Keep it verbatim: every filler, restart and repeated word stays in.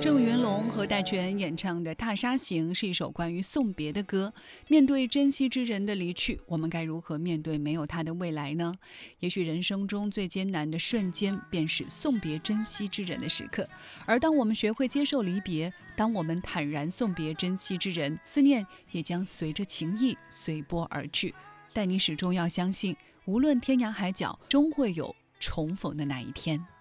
郑云龙和戴荃演唱的《踏沙行》是一首关于送别的歌。面对珍惜之人的离去，我们该如何面对没有他的未来呢？也许人生中最艰难的瞬间，便是送别珍惜之人的时刻。而当我们学会接受离别，当我们坦然送别珍惜之人，思念也将随着情意随波而去。但你始终要相信，无论天涯海角，终会有重逢的那一天。